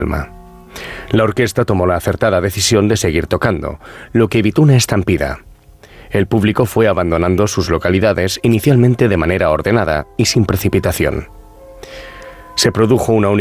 La orquesta tomó la acertada decisión de seguir tocando, lo que evitó una estampida. El público fue abandonando sus localidades inicialmente de manera ordenada y sin precipitación. Se produjo una